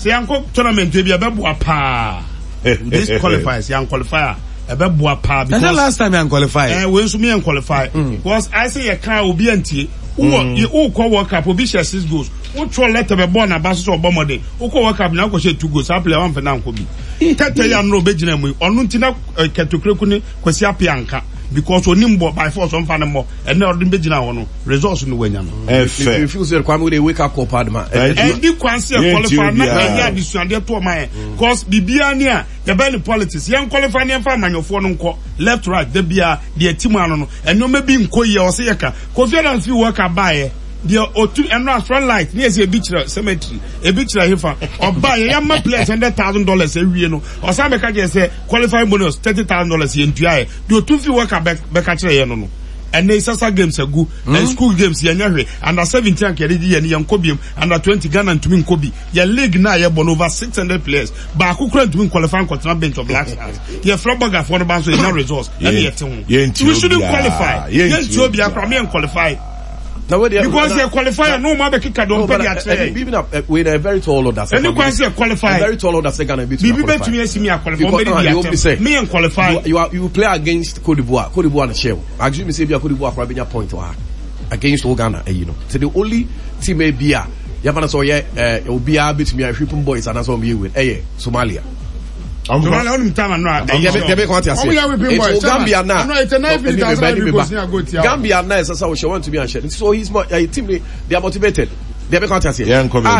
say yanko tournament we be abeboa pa this qualifiers yan qualifier abeboa pa because and the last time you qualify we nso me qualify because I say you can obi antie who call World Cup obi share 6 goals who throw letter be born about so bomode who call World Cup na go share 2 goals I play one for na nko bi tete ya no be gina mu onu ntina ketokreku ni kwasi apianka because onimbo by force on fan more and na odin be gina ho no results no wanya no you feel say kwame dey wake up call padma and di kwanse qualify na ya disuade to man because bibia ni a the belly politics yan qualify ni fa manyofo no nko left right de bia de team ano no eno me bi nko ye o se yeka confidence fi work abaye the otu enra front light near a beach cemetery a beach hifa or buy a young players $100,000 a year no or some make say qualifying bonus $30,000 in TI do 2 few work back no and they sasa games a go and school games yenye under 17 and kedi and young kobium under 20 Ghana and to win Kobe your league now you born over 600 players but who couldn't win qualifying continental bench of Black Stars your flopbag for the bounce with no results we shouldn't qualify to be a premier qualify. Because they qualify, no more kick don't pay even up with a very tall order. And you can say qualify. Very tall order second beat. Bibi bet me see me qualify. Me and qualify. You play against Cote d'Ivoire. Cote d'Ivoire and Shell. Actually, me say Cote d'Ivoire for a point to her against Ghana. You know, so the only team may be a. Yavana so will be a bit me a African boys and that's what we with. Somalia. Somalia only time no. Gambia now. No, it's a knife in Gambia now is so she want to be on shit. So he's more team they are motivated. They be contact here.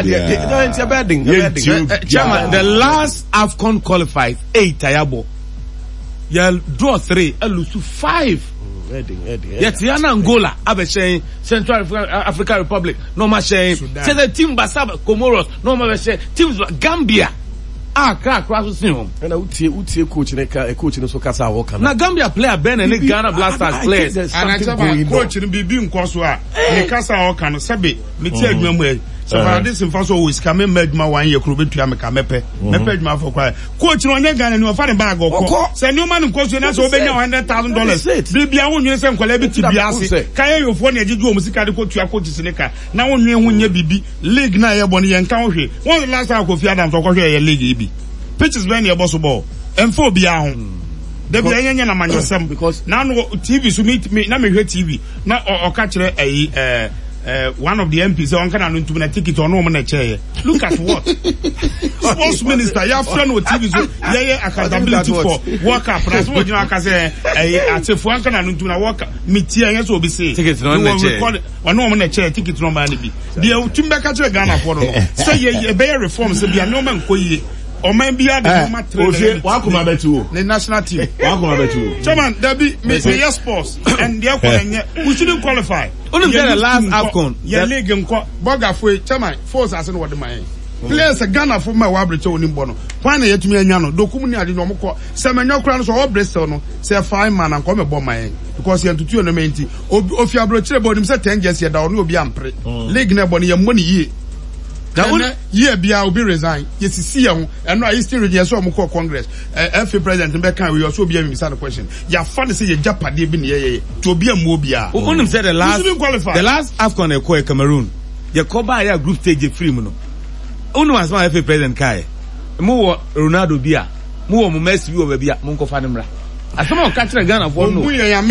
Chairman, the last AFCON qualified 8 Ayabo. You draw 3 and lose 5. Yet Yana Angola, Abeshe, Central African Republic, no more saying. Say the team Basaba, Comoros, no more saying. Teams Gambia. Crack home. And I would see coach in a coach in Sokasa Walker. Now Gambia player Ben and Ghana Blasters players. And I tell coach in Bibim Koswa, Kasa Walker, Sabi, Mitel so this in first always come in Medma 1 year Krubin to Yamaka Mepe for quiet. Coach on Negan and you are finding bag or send no man in question as over $100,000. Bibia won't use some collaborative Biasi. Kaya you phone you do musical coach to your coach Seneca. Now when you bibi league na ya boni and country. One the last time Kofi Adams or your league. Pitches when your boss ball and 4 beyond. They be na man yourself because now TV so meet me na me hear TV na or catch one of the MPs on can to ticket or no man chair. Look at what sports minister you have friend with TV so accountability for work up as what you can say at if one can to work meet here so be say tickets no man chair ticket no man be the timber catch Ghana for say ye be reform say be no man ko ye or maybe the the national team. Chairman, there be yes sports and we shouldn't qualify. Only the last AFCON. Yeah, league and Bogafwe, Chairman, force us in what the mind. Players a Ghana for my wabrich on Bono. Why not to me and Yano? Documuni I did not call. Semenyo crowns or Bristol, say 5 man and come about my end. Because he had to 2 on the main team. If you have broached about himself 10 years, you don't be ampre. League never your money ye. That year be will be resign. Yes, see you and I still register some call Congress. FA President Beckham will also be a question. Your father say your Japan been here to be a mobia. Who said the last AFCON a Cameroon. Your Koba group stage free mono. Only was my FA President Kai. More Ronaldo Bia. More Messi over Bia Munko Fanimra. I come on catch the Ghana for no.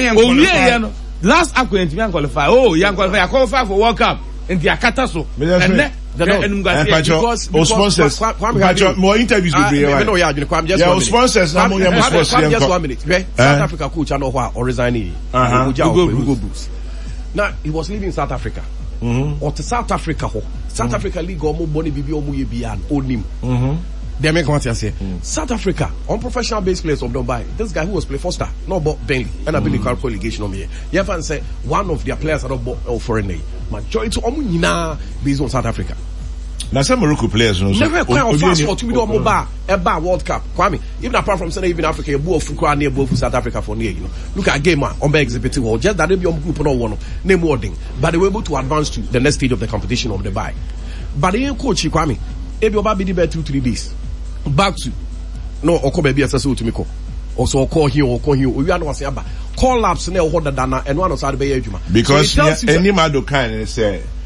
Last AFCON to qualify. Oh, young qualify. I qualify for World Cup in the Akataso. Because sponsors more interviews will be just sponsors just 1 minute. South Africa coach I know why or resigning. Google Bruce. Now he was leaving South Africa. Or to South Africa South Africa League or more money bibi omu ye bian onim. They make what you say. South Africa, unprofessional base players of Dubai. This guy who was play Foster, no bought Bentley, and I've been in car relegation on me. You have to say one of their players are not bought foreign name. Majority of based on South Africa. Now some Morocco players no. Never quite on fast for to be on mobile. Eba World Cup. Kwame, even apart from saying even Africa, you of Fukra near both South Africa for near, you know. Look at game on by exhibiting or just that they be on group no one name wording. But they were able to advance to the next stage of the competition of the buy. But the coach Kwame, ebi oba be there 2-3 days. Back to no or come be assessed to me ko. Also call here. We are not saying about call ups now hold the dana and one of side be ejuma. Because any man do kind say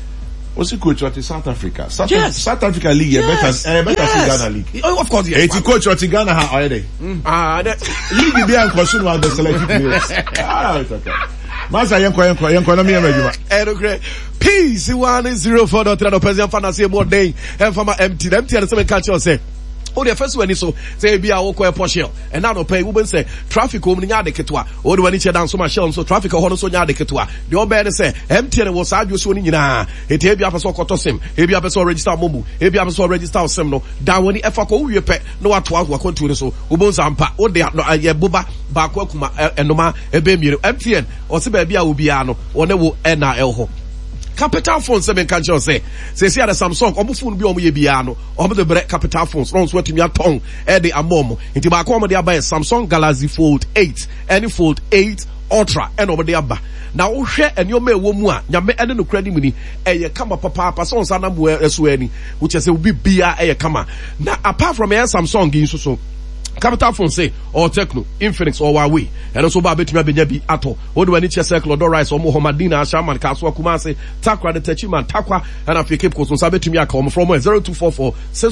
Was he coach at South Africa? South Africa League, better Ghana League. Oh, of course, yes. He coach at Ghana already. League be and question one the selected players. It's okay. Master yanko na me edukre peace 104.3 no president fantasy more day and from empty and some catch us say oh the first one is so say be a woko Porsche and now no pay we say traffic o nya de ketwa o de wani che dan so ma shell so traffic ho no so nya de ketwa the obey say MTN was adwo so ni nyina eti e bia person koto sim e bia person register mobu e bia person register sim no dan woni efa ko wie pe no wato wa kontu so ubon sampa o de ye boba ba ko akuma enoma ebe miru MTN o se ba bia obi a no one wo na elho Capital Phones seven can just say see the Samsung omo phone bi omo ye bia no omo the break Capital Phones no so timi aton e de amom nti ba ko omo de aba Samsung Galaxy Fold 8 any Fold 8 Ultra and omo de aba na wo hwe enioma ewo mu a nyame ene no kradi mu ni eye kama papa so nsa na mo eso ani which say obi bia eye kama na apart from Samsung gi so Capital Phone say or Techno, Infinix or Huawei. And also ba betumi abenya bi ato. Odo wani che circle or rice or Mohamadina Shaman Kaswa Kumase, Takwa the Techiman Takwa and Afike Kosun Sabetumi akoma from 0244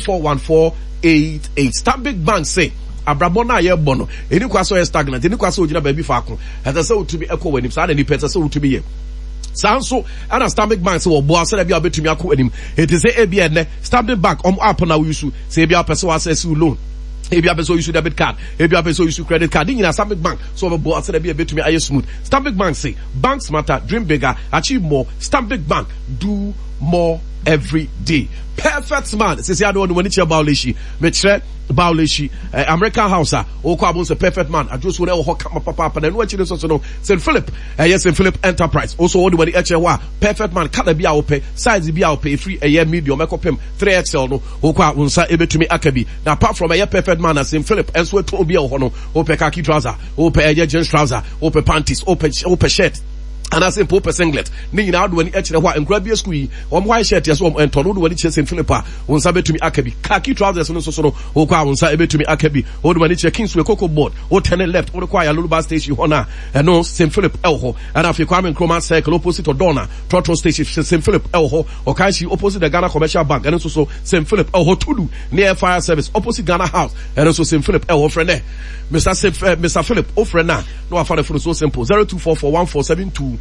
641488. Stamp Big Bank say Abrabona ye bono. Eni kwaso ye stagnant. Eni kwaso ojina baby fako. Hata se to be echo when him sa ni pesa se to be ye. Sanso and a Stamp Big Bank so bo ase be abetumi akọ enim. It is a be ne Stamp Big Bank app na we use say be a person access loan. If you have so use debit card, if you have so use credit card, in a Stanbic Bank, so a board said be a bit to me I smooth. Stanbic Bank say banks matter, dream bigger, achieve more. Stanbic Bank do more every day. Perfect man. Says I don't want to about Lishi. Metre Baulishi, American House, Okabos a perfect man. I just want to hook up papa and watch it also know. St. Philip, yes, St. Philip Enterprise. Also, all the way HWA, perfect man, can't be our pay, size be our pay free a year medium, make up him 3XL no, Oka unsa able to me akabi. Now apart from a year perfect man as St. Philip, and so to be a hono, ope khaki trouser, ope a jeans trouser, ope panties, ope shirt. And I say pope singlet. Ni na do any actually what and grab your squee on white shirt yes and tono do any chase in Philippa on sabe to me akabi khaki trousers no so o kwa on sabe to me akabi o do any checking so cocoa board o turn left o require Luluba station hona and no St. Philip elho and after Kwame Nkrumah circle opposite Odona Trotro station St. Philip elho o kan she opposite the Ghana Commercial Bank and also St. Philip elho tudu near fire service opposite Ghana House and also St. Philip elho friend there Mr. Philip o friend na no afa the phone so simple 0244147212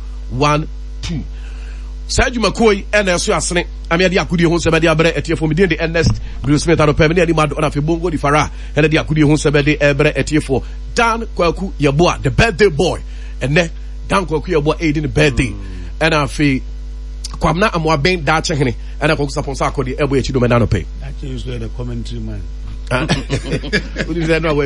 Sergio McCoy and Elso Asne Amia Akudi Hon Sebedi Abre Etiefo Midin the Ernest Bruce Smith and Pemini Mad on Afi Bongo di Fara and the Akudi Hon Sebedi Ebre Etiefo Dan Kwaku Yeboah the birthday boy and then Dan Kwaku Yeboah aiding the birthday and Afi Kwamna Amwa Ben Dachene and I focus upon Sako the Ebo Echido Menano pay. That is where the commentary man. What is that now?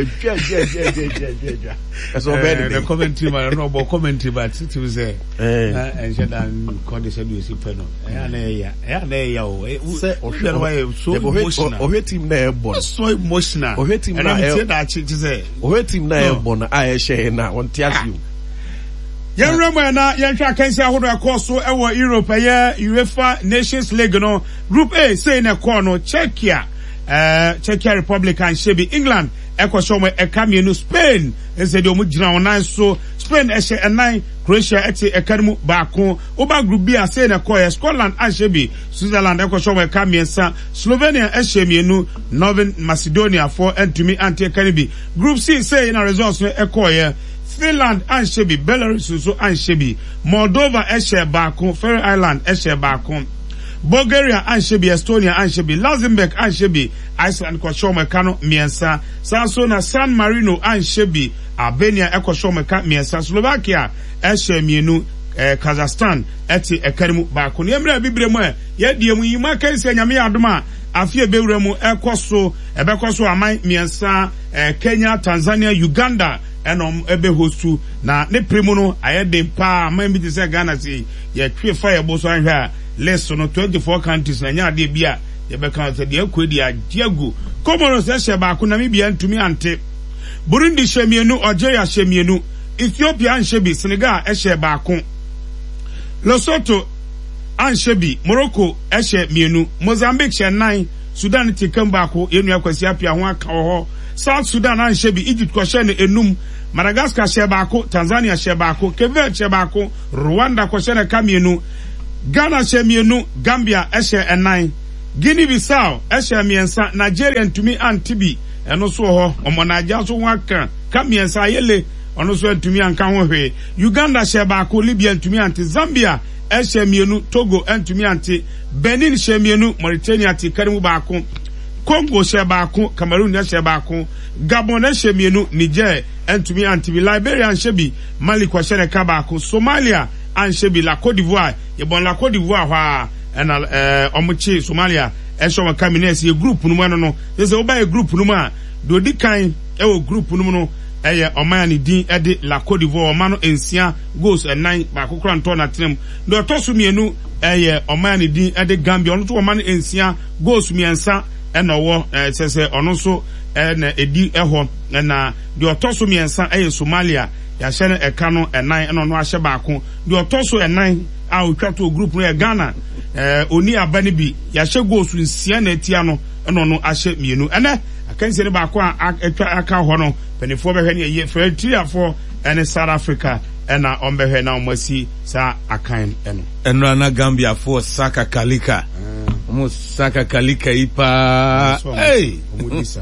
The commentary man, no about commentary, but it was there. And said, and Conde said, you see, Peno. So emotional. Or team there, so emotional. Or team there, Bona. I share now. Want to ask you. Young Rama na yanka kansi ahodo akoso ewo Europe UEFA Nations League no Group A say na call no Czechia Republic and Shebi England ekosho mo ekamienu Spain ese de omu gina onan so Spain ehye enan Croatia eti ekanimu baako oba Group B say na call Scotland and Shebi Switzerland ekosho mo ekamiensa Slovenia ehye mienu Northern Macedonia for entumi anti ekanibi Group C say na results no ekoye Finland and Shebi, Belarus so and Shebi, Moldova Eshe Baku, Faroe Island Eshe Baku, Bulgaria and Shebi, Estonia and Shebi, Luxembourg and Shebi, Iceland Kwashoma Kano Miensa, Sansona San Marino and Shebi, Albania Ekoshoma Kano Miensa, Slovakia Eshe Mienu, Kazakhstan eti ekarimu Baku. Niemre bibremo ye diemu yima kense nyame adoma afie bewremu ekoso ebekoso aman miensa Kenya, Tanzania, Uganda enom ebe hostu na ne primo no ayede pa aman bi se Ghana si ye twe fire bo so anhwa list no 24 countries na nya de bia ye be kan se de akwedi agiagu Comoros ehye Baku Namibia ntumi ante Burundi shemienu Algeria shemienu Ethiopia anshebi Senegal ehye Baku Lesotho anshebi Morocco ehye mienu Mozambique she 9 Sudan tikam Baku yenu akwasi apia ho aka ho South Sudan anshebi Egypt ko she enum Madagascar she Baku Tanzania she Baku Cape Verde she Baku Rwanda ko she kamienu Ghana shemienu, Gambia eshe enai, Guinea Bissau eshe miensa, Nigeria ntumi antibi, eno so ho, omonaja so waka, kamiensa yele, ono so ntumi anka ho hwe. Uganda shebako, Libya ntumi anti, Zambia eshe mienu, Togo ntumi anti, Benin shemienu, Mauritania anti, Karimu bako, Congo shebako, Cameroon shebako, Gabon shemienu, Niger ntumi anti, Liberia shebi, Mali kwa shere kabako, Somalia Anshebi la Côte d'Ivoire yebon la Côte d'Ivoire ha na omuchi Somalia esho makamines ye group no no se oba ye group no ma do di kan wo group no no eye oman ni din ede la Côte d'Ivoire omano ensia goals 9 ba kokora nto na tenem do tosu mienu eye oman ni din ede Gambia ono to omano ensia goals miensa ena wo sese ono so na edi eho na do tosu miensa eye Somalia ya shene ekano enan eno no ahye baako de otoso enan a otwato group no Ghana oni abani bi ya hye goals nsia na etia no eno no ahye mienu ene akanse ne baako a aka ho no penifo behwe ne ye Fredriafo ene South Africa ena ombehwe na omasi sa akan eno na Gambia for Saka Kalika omo Saka Kalika ipa hey omudisa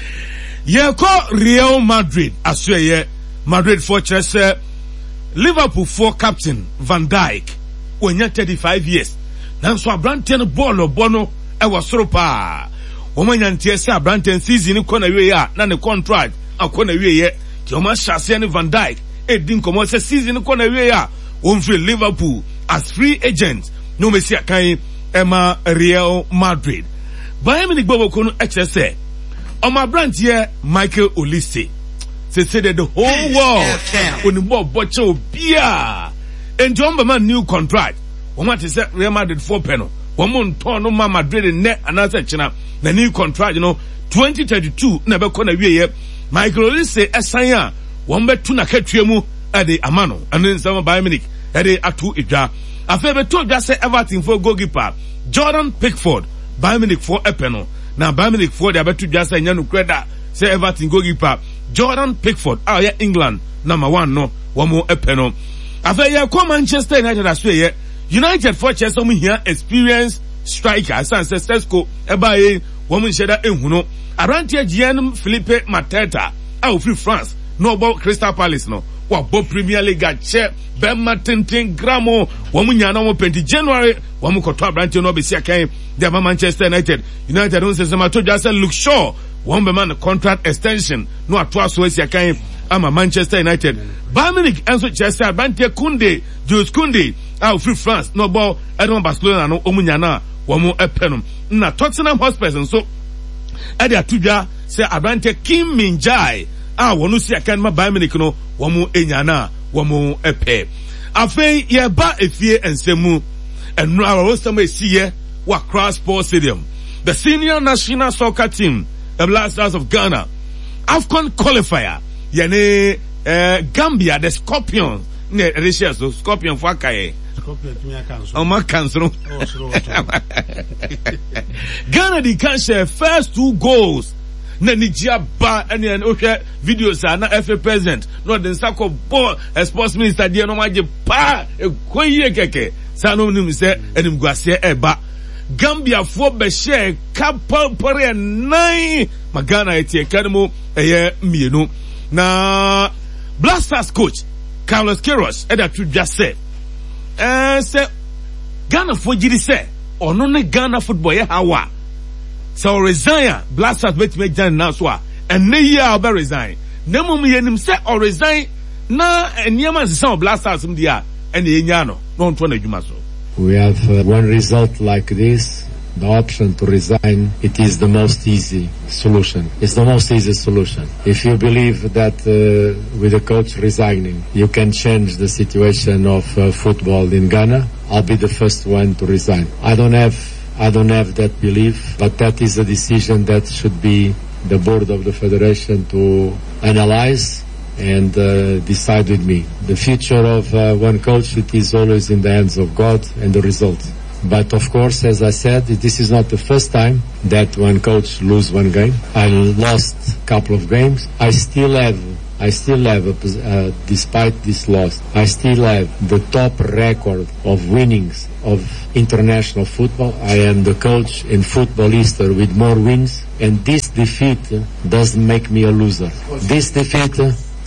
ye ko Real Madrid asye Madrid for Chelsea, Liverpool for captain Van Dijk. When you're 35 years, now so a Branton ball or bono, I was so pa. Woman and TSA Branton season in corner way, none the contract, a corner way, Thomas Chassin Van Dijk, a dinko season in corner way, won't feel Liverpool as free agents. No Messia Kai Emma Real Madrid. By many Bobo Kono XSA. On my brand here, Michael Olise. Say that the whole world when the ball butcher beer and John new contract. One want to say Real Madrid 4 penal. One month torn no Madrid in net another china. The new contract, 2032 never corner year. Michael Olise Esaya one bet tuna ketriemu at the Amano and then some by Munich at the Atu Ija. A favor told just say everything for goalkeeper Jordan Pickford by Munich for a penal. Now by Munich for the bet to just say Yanu Creda say everything goalkeeper Jordan Pickford, yeah, England, number 1, no, one more epeno. After you come Manchester United as well, United for Chelsea, here, experienced striker, San Cesco, Ebaye, woman shedder, Ehuno, Arantia Gian Philippe Mateta, out free France, no about Crystal Palace, no, what Bob Premier League at Che, Ben Martin, Gramo, woman Yano, 20 January, one more top Branton, no, be came, the Manchester United, United don't say, Samato just look sure. One man contract extension no atwa so esi akan ama Manchester United Bayern Munich enso Chelsea Bantia Kunde Jules Kunde out free France no ball Edmond Barcelona no omunya na wo mo epenum na Tottenham Hotspur nso e dia tudwa say Abantia Kim Min-jae wono si akan ma Bayern Munich no wo mo enya na wo mo epe afei ye ba efie ensemu enu awo some esiye wa Accra Sports Stadium the senior national soccer team the Black Stars of Ghana, AFCON qualifier, yane Gambia, the Scorpions, ne Risha so Scorpion for Kaye. Scorpion to me cancel. Oh, cancel. Ghana the cancel first 2 goals. Ne Nigeria ba any an okay videos are not FA president. No the Sako ball sports minister there no maje pa e koye keke. Sano nim say enim guase eba. Gambia for be share kapal pare 9 magana eti ekademo eye mienu na Blasters coach Carlos Queiroz eda to just say say Ghana for jiri say ono ne Ghana football ye hawa so resign Blasters bet me jan na so a ene year be resign na mum yenim say or resign na eniema nsa Blasters m dia ene enya no no nto na adwuma so. We have one result like this, the option to resign, it is the most easy solution. It's the most easy solution. If you believe that with the coach resigning, you can change the situation of football in Ghana, I'll be the first one to resign. I don't have that belief, but that is a decision that should be the board of the federation to analyze and decide with me. The future of one coach, it is always in the hands of God and the result. But of course, as I said, this is not the first time that one coach lose one game. I lost a couple of games. I still have I still have, despite this loss, I still have the top record of winnings of international football. I am the coach in football history with more wins, and this defeat doesn't make me a loser. This defeat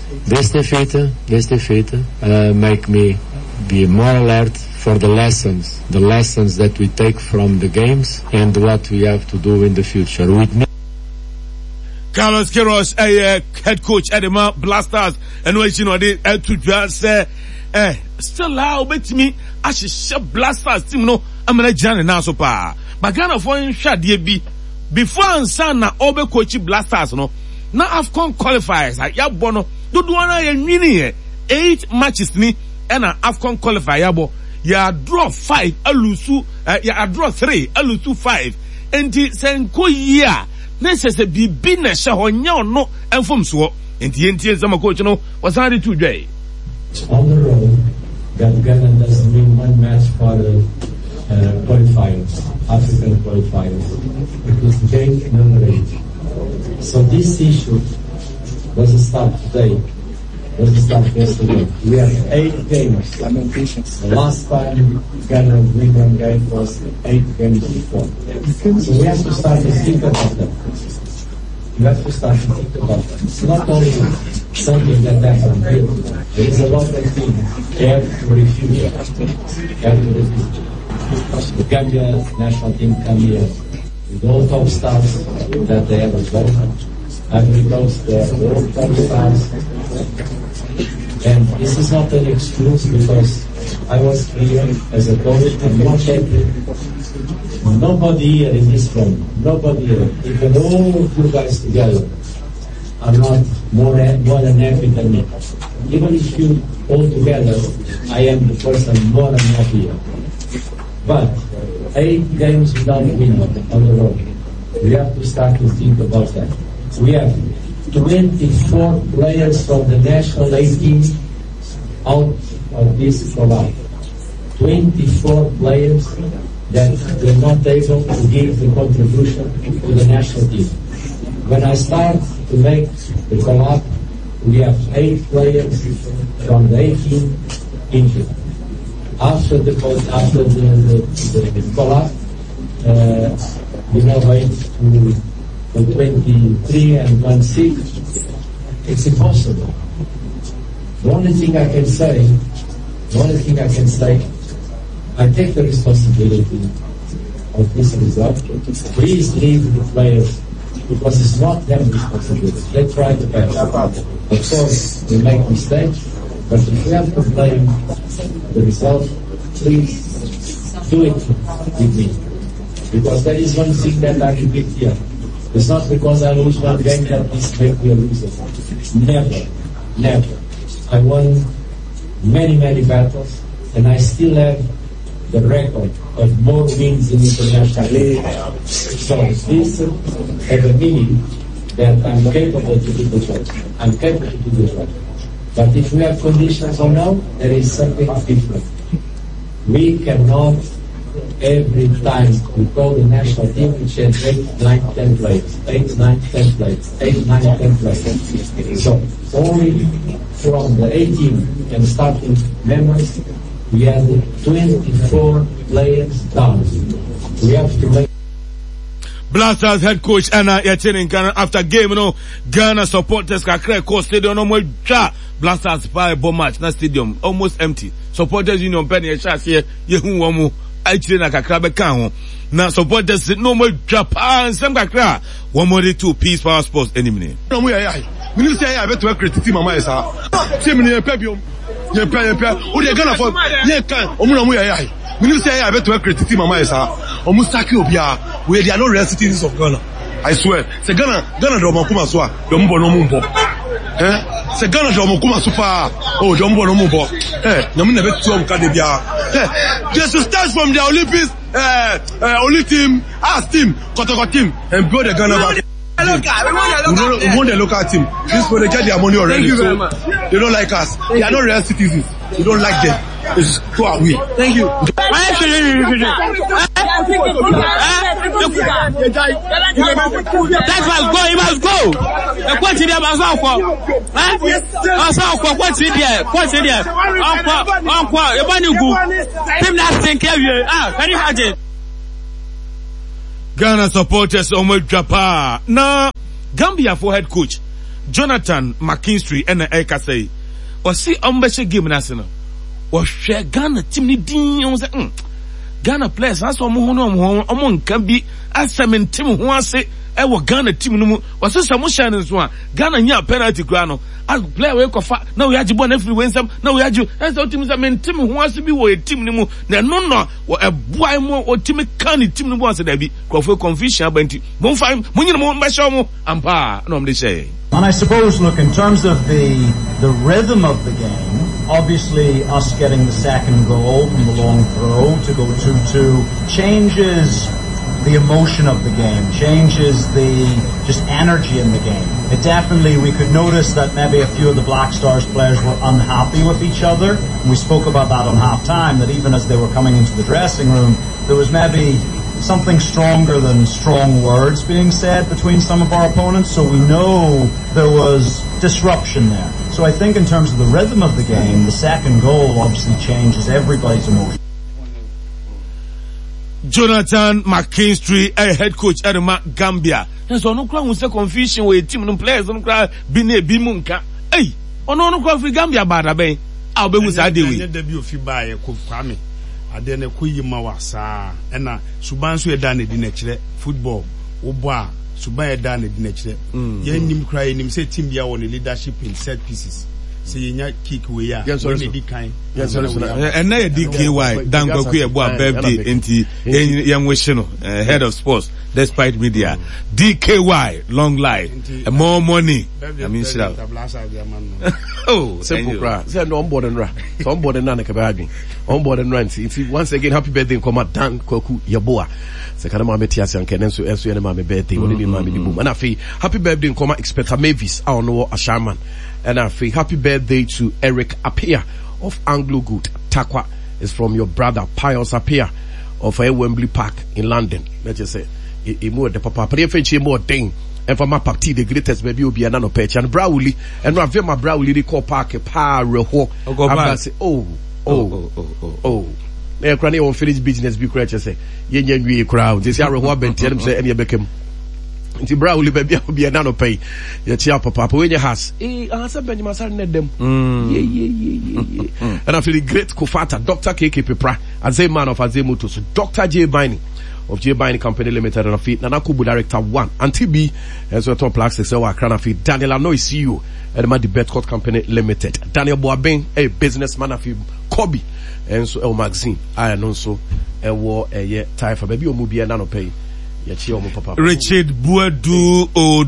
make me be more alert for the lessons that we take from the games and what we have to do in the future. With me, Carlos Queiroz, head coach at the Blasters, and what you know, they to just say, still how bet me, I should Blasters team, no, I'm gonna join now so far. But Ghana for him, shall be before and son, now, over coach Blasters, no, now AFCON qualifiers, like Yabono, do one and winning 8 matches, ni, and an AFCON qualifier, yabo, ya draw 5, a lusu, ya draw 3, a lusu 5, and the Senko year. Necessary be business on no and from so and the NTS coach was added today. On the road, that Ghana doesn't win one match for the qualifiers, African qualifiers. It was game number 8. So this issue was a start today, was a start yesterday. We have 8 games. The last time Ghana win one game was 8 games before. So we have to start to think about that. You have to start to think about that. It's not only something that happened here. There is a lot of things you have to refute. The Gambia national team come here with all top stars that they have as well. Ivory Coast, they have all top stars. And this is not an excuse because I was here as a coach and not happy. Nobody here in this room, nobody here, even all of you guys together, are not more than happy than me. Even if you all together, I am the person more than happy here. But 8 games without winning on the road, we have to start to think about that. We have 24 players from the national 18 out of this collab. 24 players that were not able to give the contribution to the national team. When I start to make the collab, we have 8 players from the 18 injured. After the collab, we now wait to 23 and 1 sick. It's impossible. The only thing I can say, I take the responsibility of this result. Please leave the players because it's not their responsibility. They try to best. Of course, we make mistakes, but if we have to blame the result, please do it with me. Because there is one thing that I repeat here. It's not because I lose one game that this make me a loser. Never. I won many battles, and I still have the record of more wins in international league. So this has a meaning that I'm capable to do the job. But if we have conditions or no, there is something different. We cannot every time we call the national team, we change 8, 9, 10 players. 8, 9, 10 players. 8, 9, 10 players. So only from the 18 and starting members, we have 24 players down. We have to make Blasters head coach Anna Yachinin Ghana after game, Ghana supporters Kakre Coast Stadium no more Blasters by bomb match na stadium almost empty. Supporters union penny a chance here yehu wamu aichire na kakra beka ho. Na supporters no more Japan sem kakra one more 2 Peace Power Sports enemy. No we ai. Mini say I better create team mama esa. Team ni pebium. Ye o de Ghana for ye kan omu mu ai. Mini say I better create team mama esa. Omu staki obia we they are not real citizens of Ghana. I swear. Say Ghana do makuma so a do mbo no mu mbo. Say Ghana do makuma so fa oh do mbo no mu mbo. Nyamu na betu am ka de bia. Just to start from the Olympics only team as team Kotoko team and build the Ghana back. We want the local team. This is where they get their money already. Thank you very much. They don't like us. They are not real citizens. We don't like them. Who are we? Thank you. That must go. He must go. What's in there? What's in there? Uncle, you want to go? Him not think of you. Can you imagine? Ghana supporters Omo Japa. Now, Gambia for head coach Jonathan McKinstry and Eka say, or see Umbeshe game national. Or share Ghana team ni din say Ghana players as omo can be as some team who say I was Ghana team no was some shine so Ghana nya penalty grano as player we kofa now we had born every when some now we had you as the team team who wants to be a team no no a boy mo or team can team no wants to be confusion about mon fine munyi mo mbasho mo ampa no me say. And I suppose, look, in terms of the rhythm of the game, obviously us getting the second goal from the long throw to go 2-2 changes the emotion of the game, changes the just energy in the game. It definitely, we could notice that maybe a few of the Black Stars players were unhappy with each other. And we spoke about that on half-time, that even as they were coming into the dressing room, there was maybe something stronger than strong words being said between some of our opponents, so we know there was disruption there. So I think in terms of the rhythm of the game, the second goal obviously changes everybody's emotion. Jonathan McKinstry, a head coach at Gambia. And so no crowd will say confusion with team no players no crowd bimunka. Hey, no crowd for Gambia bada bay. I'll be with Adewi. Debut of you buy a cook kwame. Adene kuyi mawasa ena suban so eda na di na kire football wo bo a suban eda na di na kire yenim kra yenim say team bia won leadership in set pieces say yenya kick we ya we di kan na ye DKY dan kwaku e bo a birthday enti yen wish no head of sports despite media DKY long life more money I mean shit out. Oh simple cry say no on board and ra so on board and na ka ba adwin on board and run see once again happy birthday come at Dan Kwaku Yeboah se kana ma meti asian kenen so enso ye na ma me birthday woni ni ma me di boom and afi happy birthday come Inspector Mavis a ono a shaman and afi happy birthday to Eric Apia of Anglo Good Takwa is from your brother Pius Apia of Wembley Park in London. Let's just say more the papa pre more thing and for my party the greatest baby will be an anopech and Brawley and Ravi my Brawley they call park a pa reho say oh na kra na unfinished business be kra say yenye nwie crowd this are reho bent them say any bekem nti Brawley baby will be an anopech ya chia papa when you has answer Benjamin Sar net them and I feel the great Kofata Dr. KK Pepra as a man of Azemuto so Dr. J Binding of J Binding Company Limited and Feet Nana Kubu Director 1 and TB as well top plaques so Accra Feet Daniel Anoy CEO at the Betcourt Company Limited Daniel Boabeng a businessman of Kobe and so El Magazine I know so a war a year time for baby omubi and pay Richard Buadu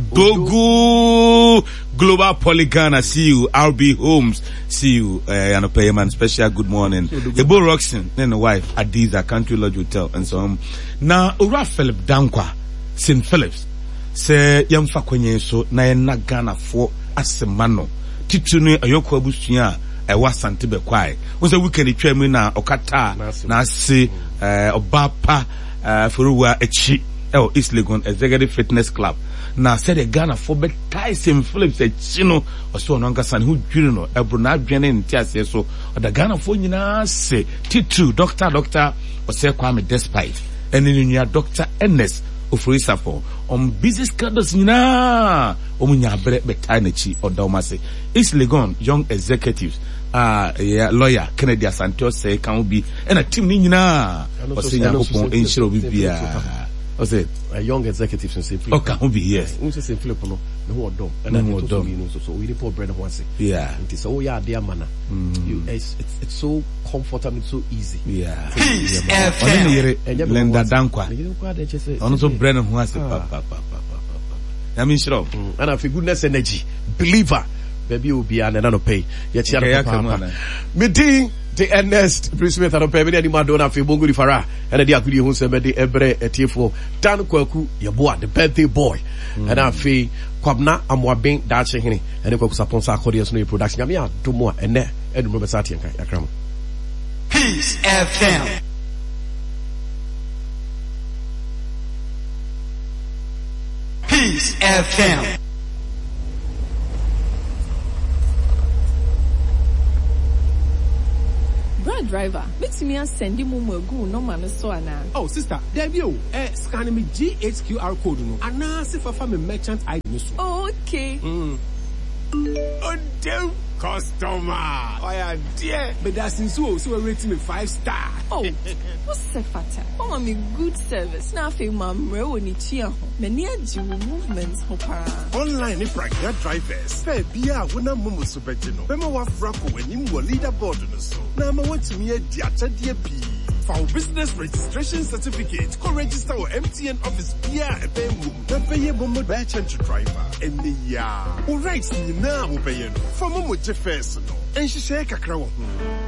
Odogu Global Polygana see you RB Homes see you and a payment special good morning Ebo Roxon and the wife Adiza Country Lodge Hotel and so on now Ura Philip Dankwa St. Phillips say yamfa kwenye so na yena Ghana for asemano titunu ayoko abusuya ewa sante bekwai wose weekend twam na okata na se obapa foruwa echi East Legon Executive Fitness Club. Now said a Ghana for bet Tyson Phillips a chino or so on San who you know a Brunad Janin Tias so or the Ghana for you say T2 doctor or say Kwame despite and in your Dr. Ernest Ofrisa for on business cards na omunya break betanichi or Daumase East Legon young executives lawyer Kennedy Santos say can be and a team nina or senior in show be was it a young executive in St. Philip? Okay, who be yes. We say St. Philip no who dom and then dom so we report bread once. Yeah. It is yeah dear manner. It's so comfortable, it's so easy. Yeah. Lenda dankwa. Ono so bread once papa. I mean sure. And I feel goodness energy. Believer. Baby will be an another pay. Yet she meeting the Ernest Bruce Smith and pay any Madonna for Bongo Fara and the Akudi who said the Ebre Etifo Dan Kwaku Yeboah the birthday boy and I feel Kwabna Amwabing Daching and the Kwaku Saponsa Cordius new production. I mean, 2 more and there Edinburgh Sati and Akram. Peace FM. Peace FM. Brad driver, makes me send him go no man so ana. Oh sister, there you scan me GHQR code no. Ana se fa me merchant ID no so. Oh, okay. Oh damn customer. Oh yeah, dear. But that's in so rating me 5-star. Oh, what's the fatter? Oh, me good service. Now feel my mre ni chia ho. Me ni aji movements ho para. Online ni pragya drivers. Fe bia wona momo so beje no. Be ma wa frako wani mo leaderboard no so. Na ma want me adi achade pi. For business registration certificate, go register with MTN office via a payment. The pay momo merchant driver. And the ya. All right, now we pay no. For momo je first no. And she share kakra wo.